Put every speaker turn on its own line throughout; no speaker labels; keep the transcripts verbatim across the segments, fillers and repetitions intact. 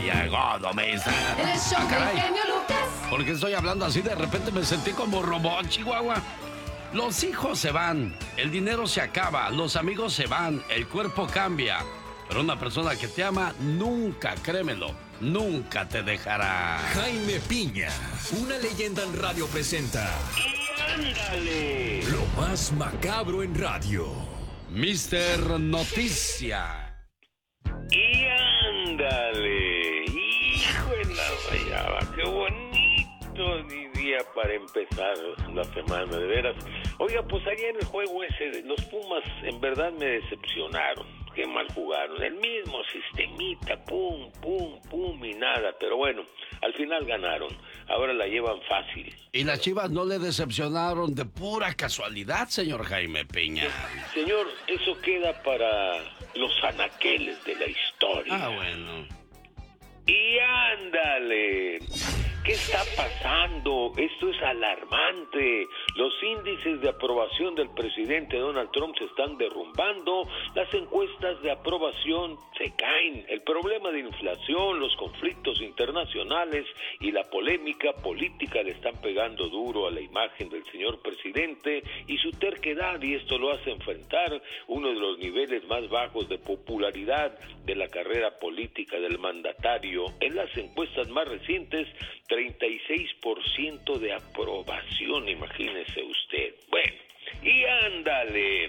llegó Domesa.
El show
Ah,
del
caray.
genio Lucas.
¿Por qué estoy hablando así? De repente me sentí como robot, Chihuahua. Los hijos se van, el dinero se acaba, los amigos se van, el cuerpo cambia. Pero una persona que te ama nunca, créemelo, nunca te dejará.
Jaime Piña, una leyenda en radio presenta.
¡Y ándale!
Lo más macabro en radio.
mister Noticia.
¡Y ándale! ¡Hijo de la guayaba! ¡Qué bonito día para empezar la semana, de veras! Oiga, pues allá en el juego ese, los Pumas en verdad me decepcionaron. Qué mal jugaron. El mismo sistemita, pum, pum, pum y nada. Pero bueno, al final ganaron. Ahora la llevan fácil.
¿Y las Chivas no le decepcionaron de pura casualidad, señor Jaime Piña?
Señor, eso queda para los anaqueles de la historia.
Ah, bueno.
Y ándale, ¿qué está pasando? Esto es alarmante. Los índices de aprobación del presidente Donald Trump se están derrumbando. Las encuestas de aprobación se caen. El problema de inflación, los conflictos internacionales y la polémica política le están pegando duro a la imagen del señor presidente y su terquedad, y esto lo hace enfrentar uno de los niveles más bajos de popularidad de la carrera política del mandatario. En las encuestas más recientes, treinta y seis por ciento de aprobación, imagínese usted. Bueno, y ándale,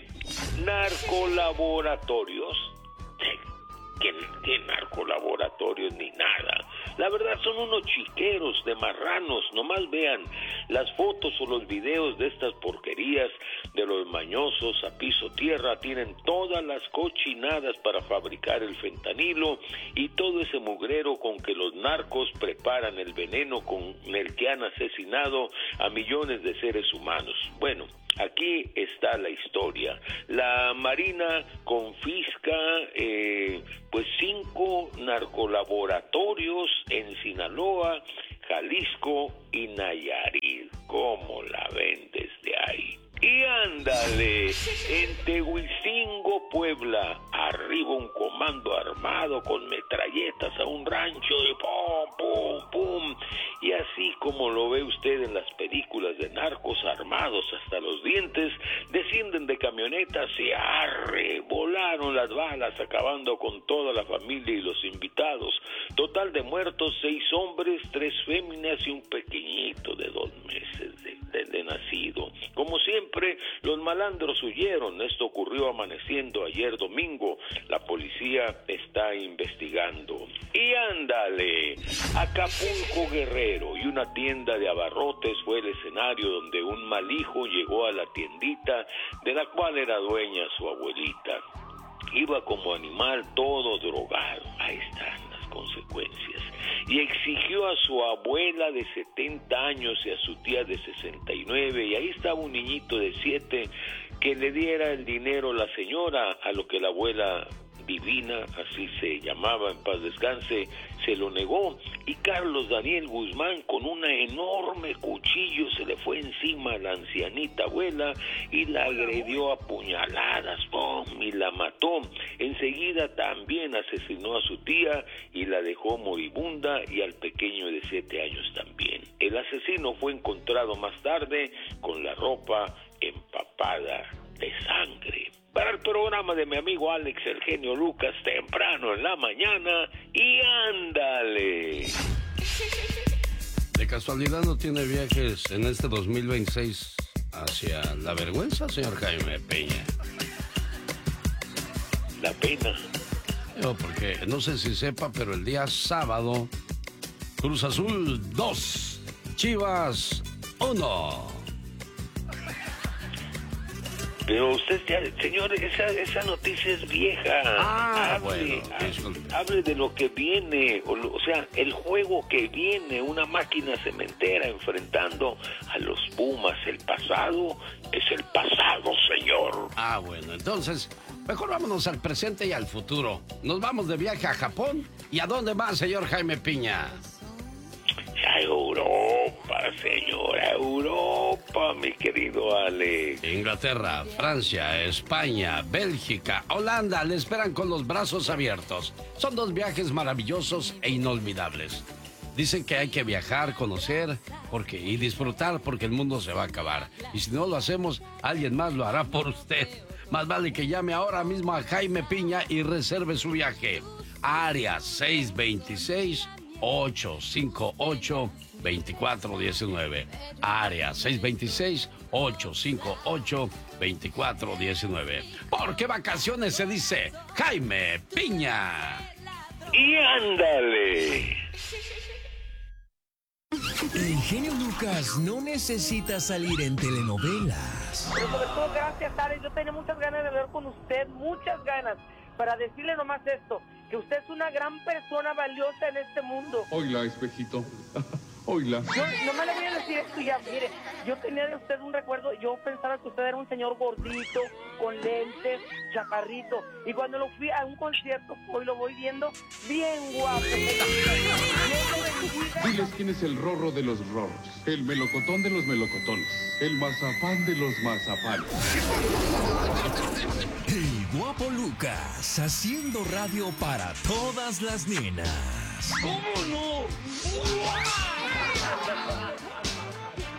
narcolaboratorios. ¿Qué, qué narcolaboratorios ni nada? La verdad son unos chiqueros de marranos. Nomás vean las fotos o los videos de estas porquerías de los mañosos a piso tierra. Tienen todas las cochinadas para fabricar el fentanilo y todo ese mugrero con que los narcos preparan el veneno con el que han asesinado a millones de seres humanos. Bueno, aquí está la historia. La Marina confisca eh, pues cinco narcolaboratorios en Sinaloa, Jalisco y Nayarit. ¿Cómo la ven desde ahí? Y ándale, en Tehuicingo, Puebla, arriba un comando armado con metralletas a un rancho y pum, pum, pum. Y así como lo ve usted en las películas de narcos, armados hasta los dientes, descienden de camionetas y arre, volaron las balas, acabando con toda la familia y los invitados. Total de muertos, seis hombres, tres féminas y un pequeñito de dos meses de, de, de nacido. Como siempre, los malandros huyeron. Esto ocurrió amaneciendo ayer domingo. La policía está investigando. Y ándale, Acapulco Guerrero y una tienda de abarrotes fue el escenario donde un mal hijo llegó a la tiendita de la cual era dueña su abuelita. Iba como animal todo drogado. Ahí están las consecuencias. Y exigió a su abuela de setenta años y a su tía de sesenta y nueve, y ahí estaba un niñito de siete, que le diera el dinero a la señora, a lo que la abuela divina, así se llamaba, en paz descanse, se lo negó, y Carlos Daniel Guzmán con un enorme cuchillo se le fue encima a la ancianita abuela y la agredió a puñaladas, ¡pum!, y la mató. Enseguida también asesinó a su tía y la dejó moribunda, y al pequeño de siete años también. El asesino fue encontrado más tarde con la ropa empapada de sangre. Para el programa de mi amigo Alex el genio Lucas, temprano en la mañana, y ándale.
¿De casualidad no tiene viajes en este dos mil veintiséis hacia la vergüenza, señor Jaime Peña?
La pena.
Yo, porque no sé si sepa, pero el día sábado, Cruz Azul dos, Chivas uno.
Pero usted, ya, señor, esa, esa noticia es vieja.
Ah,
hable,
bueno,
hable, hable de lo que viene, o, lo, o sea, el juego que viene, una máquina cementera enfrentando a los Pumas. El pasado es el pasado, señor.
Ah, bueno, entonces, mejor vámonos al presente y al futuro. Nos vamos de viaje a Japón. ¿Y a dónde va, señor Jaime Piña?
A Europa. Europa, señora, Europa, mi querido Alex.
Inglaterra, Francia, España, Bélgica, Holanda le esperan con los brazos abiertos. Son dos viajes maravillosos e inolvidables. Dicen que hay que viajar, conocer porque, y disfrutar porque el mundo se va a acabar. Y si no lo hacemos, alguien más lo hará por usted. Más vale que llame ahora mismo a Jaime Piña y reserve su viaje. Área seis dos seis, ocho cinco ocho, dos cuatro uno nueve. Área seis dos seis, ocho cinco ocho, dos cuatro uno nueve. Porque vacaciones se dice Jaime Piña.
Y ándale.
El genio Lucas no necesita salir en telenovelas.
Pero sobre todo, gracias, Alex. Yo tenía muchas ganas de hablar con usted, muchas ganas, para decirle nomás esto, que usted es una gran persona valiosa en este mundo.
Oila, espejito. Oila.
Yo nomás le voy a decir esto ya, mire, yo tenía de usted un recuerdo, yo pensaba que usted era un señor gordito, con lentes, chaparrito, y cuando lo fui a un concierto, hoy lo voy viendo bien guapo.
Diles quién es el rorro de los rorros, el melocotón de los melocotones, el mazapán de los mazapanes.
El guapo Lucas, haciendo radio para todas las nenas.
¿Cómo no?